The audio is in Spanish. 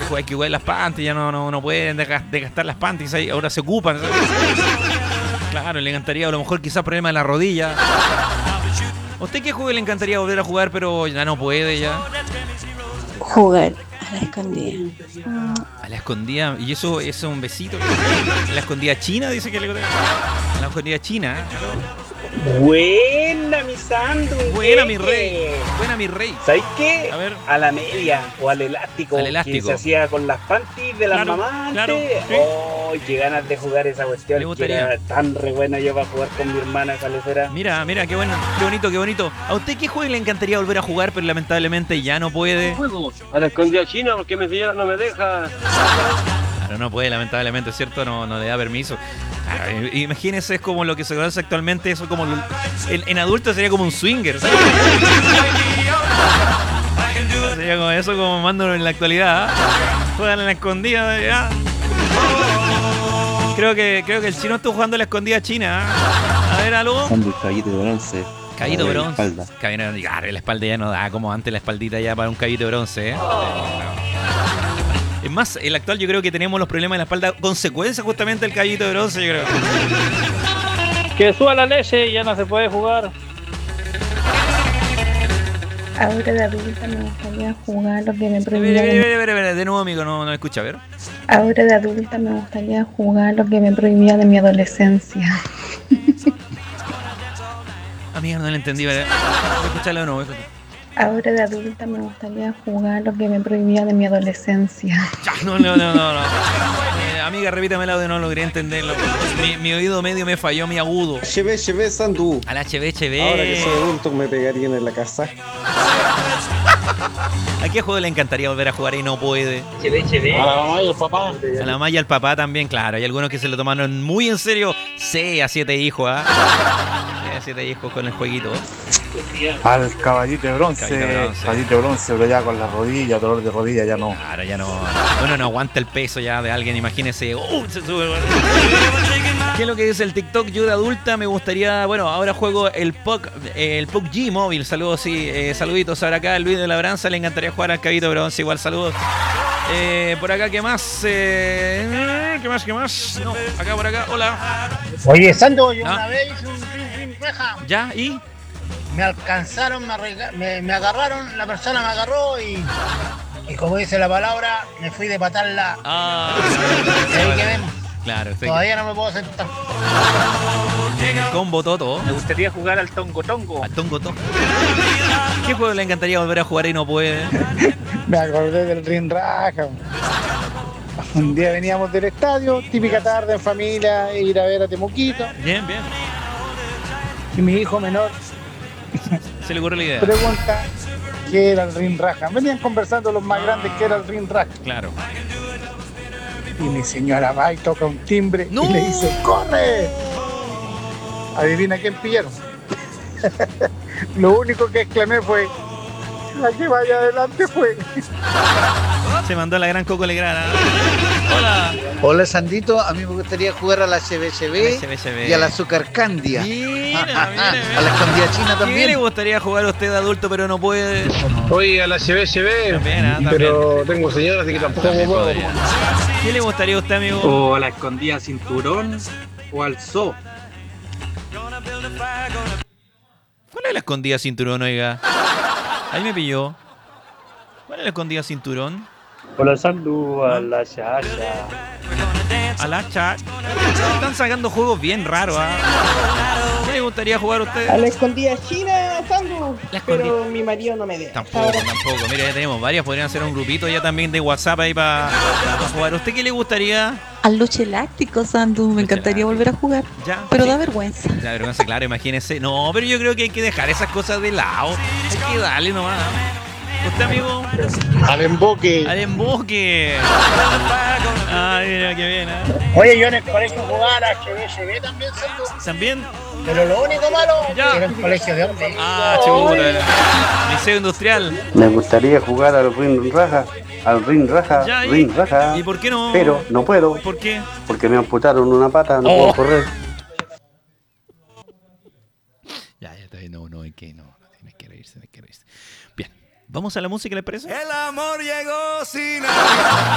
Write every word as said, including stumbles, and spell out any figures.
jugar que jugar las panties, ya no, no, no pueden desgastar las panties, ahí ahora se ocupan. Claro, le encantaría a lo mejor quizás problema de la rodilla. ¿A usted qué juego le encantaría volver a jugar pero ya no puede ya? Jugar a la escondida. A la escondida, y eso, eso es un besito. A la escondida china, dice que le gusta. A la escondida china. Buena, mi Sandu. Buena, mi rey. Buena, mi rey. ¿Sabes qué? A ver. A la media o al elástico. Al elástico. Que se hacía con las panties de las Claro, mamás. claro, sí. ¡Oh, qué ganas de jugar esa cuestión! Le gustaría. Que era tan re buena yo para jugar con mi hermana esa lecera. Mira, mira, qué bueno, qué bonito, qué bonito. ¿A usted qué juego le encantaría volver a jugar, pero lamentablemente ya no puede? Juego a la escondida china porque mi señora no me deja. Claro, no puede, lamentablemente, ¿cierto? No, no le da permiso. Claro, imagínese, es como lo que se conoce actualmente, eso como en, en adulto sería como un swinger, ¿sabes? Sería como eso, como mando en la actualidad, ¿eh? Juegan en la escondida, ¿ya? Creo que, creo que el chino está jugando a la escondida china, ¿eh? A ver, algo. Usando el caballito de bronce. Caballito de bronce. La espalda. Caballito, claro, la espalda ya no da como antes, la espaldita ya para un caballito de bronce, ¿eh? Es más, el actual yo creo que tenemos los problemas de la espalda, consecuencia justamente del caballito de bronce, yo creo. Que suba la leche y ya no se puede jugar. Ahora de adulta me gustaría jugar lo que me Espera, prohibía espera, de... espera, espera, de nuevo, amigo, no, no me escucha, a ver. Ahora de adulta me gustaría jugar lo que me prohibía de mi adolescencia. Amiga, no le entendí, ¿verdad? Voy a escucharlo de nuevo. voy a escuchar. Ahora de adulta me gustaría jugar lo que me prohibía de mi adolescencia. Ya, no, no, no, no, no. Eh, amiga, repítamelo de no logré entenderlo. Mi, mi oído medio me falló, mi agudo. Cheve, cheve, Sandu. Al H B H B. Ahora que soy adulto me pegarían en la casa. ¿A qué juego le encantaría volver a jugar y no puede? A la mamá y el papá. A la mamá y al papá también, claro. Hay algunos que se lo tomaron muy en serio. seis a siete hijos, ¿ah? seis a siete hijos con el jueguito. Al caballito de bronce, Caballito de bronce. caballito de bronce, pero ya con la rodilla, dolor de rodilla ya no. Claro, ya no. Uno no aguanta el peso ya de alguien, imagínese. ¡Uh! Se sube. ¿Qué es lo que dice el TikTok? Yo de adulta me gustaría. Bueno, ahora juego el P U B G, el P U B G móvil. Saludos, sí. Eh, saluditos. Ahora acá Luis de Labranza le encantaría jugar al caballito de bronce. Igual, saludos. Eh, por acá, ¿qué más? Eh, ¿Qué más? ¿Qué más? No, acá, por acá. Hola. Oye, Santo, yo ¿Ah? una vez hice un ring ring reja, ¿Ya? ¿Y? me alcanzaron, me, arrega- me, me agarraron, la persona me agarró y, y como dice la palabra, me fui de patarla. Ah. Y ahí quedé. Claro, sí. Todavía no me puedo sentar. El combo Toto. Me gustaría jugar al Tongo Tongo. Al Tongo Toto. ¿Qué juego le encantaría volver a jugar y no puede? Me acordé del ring raja. Un día veníamos del estadio, típica tarde en familia, ir a ver a Temuquito. Bien, bien. Y mi hijo menor Se le ocurre la idea. pregunta qué era el ring raja. Venían conversando los más grandes qué era el ring raja. Claro. Y mi señora va y toca un timbre ¡No! y le dice, ¡corre! Adivina quién pillaron. Lo único que exclamé fue, la que vaya adelante fue. Se mandó a la gran Coco Legrana. Hola. Hola Sandito, a mí me gustaría jugar a la C B C B C B C B. y a la Azúcar Candia. Mira, mira, mira. A la escondida china ¿Qué le también. gustaría jugar a usted de adulto pero no puede? Oye, a la C B C B. También, ah, también. Pero tengo señora, así que tampoco También puedo. podría. ¿Qué le gustaría a usted, amigo? O a la escondida cinturón o al zoo. ¿Cuál es la escondida cinturón, oiga? Ahí me pilló. ¿Cuál es la escondida cinturón? Hola Sandu, a la Shasha. A la chat. Están sacando juegos bien raros, ¿ah? ¿Qué le gustaría jugar a usted? A la escondida china, Sandu. La escondida- Pero mi marido no me deja. Tampoco, tampoco. Mira, ya tenemos varias. Podrían hacer un grupito ya también de WhatsApp ahí para jugar. ¿A usted qué le gustaría? Al luche eláctico, Sandu. Me encantaría volver a jugar. Ya. Pero sí. da vergüenza. La vergüenza, claro, imagínese. No, pero yo creo que hay que dejar esas cosas de lado. Hay que darle nomás. ¿Usted, amigo? Al emboque. Al emboque. Ay, mira qué bien, ¿eh? Oye, yo en el colegio jugaba a la H B C B también, Santo. ¿También? Pero lo único malo Ya. era el colegio de hombres. Ah, chuta. Liceo Industrial. Me gustaría jugar al ring raja. Al ring raja. Ya, ¿y? Ring raja. ¿Y por qué no? Pero no puedo. ¿Por qué? Porque me amputaron una pata, no Oh. puedo correr. Ya, ya, está bien. No, no, hay que, no, no, tienes que reírse, tienes que reírse. Bien, vamos a la música, ¿le parece? El amor llegó sin